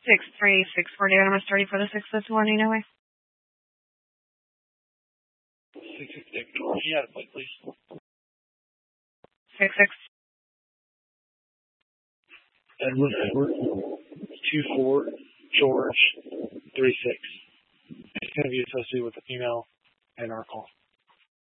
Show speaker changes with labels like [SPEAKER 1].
[SPEAKER 1] 6364 David, I'm ready for the 6 this morning, anyway.
[SPEAKER 2] 66 George, you had a plate, please.
[SPEAKER 1] 66.
[SPEAKER 2] Edward, 24 George 36. It's going to be associated with the female and our call.